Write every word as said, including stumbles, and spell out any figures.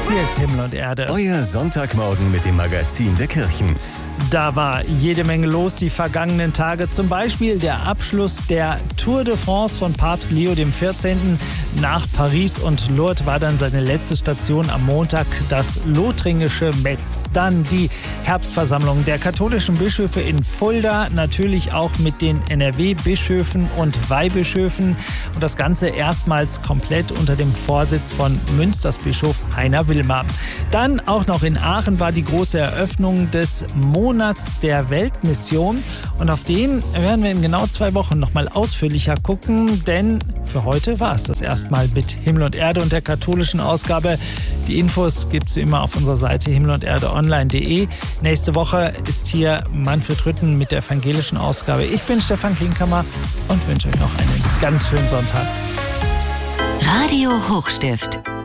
Hier ist Himmel und Erde. Euer Sonntagmorgen mit dem Magazin der Kirchen. Da war jede Menge los die vergangenen Tage. Zum Beispiel der Abschluss der Tour de France von Papst Leo der vierzehnte. Nach Paris und Lourdes war dann seine letzte Station am Montag das lothringische Metz. Dann die Herbstversammlung der katholischen Bischöfe in Fulda, natürlich auch mit den N R W-Bischöfen und Weihbischöfen. Und das Ganze erstmals komplett unter dem Vorsitz von Münsters Bischof Heiner Wilmer. Dann auch noch in Aachen war die große Eröffnung des Monats der Weltmission. Und auf den werden wir in genau zwei Wochen noch mal ausführlicher gucken, denn für heute war es das erstmal mit Himmel und Erde und der katholischen Ausgabe. Die Infos gibt es wie immer auf unserer Seite himmel und erde online punkt de. Nächste Woche ist hier Manfred Rütten mit der evangelischen Ausgabe. Ich bin Stefan Klinkhammer und wünsche euch noch einen ganz schönen Sonntag. Radio Hochstift.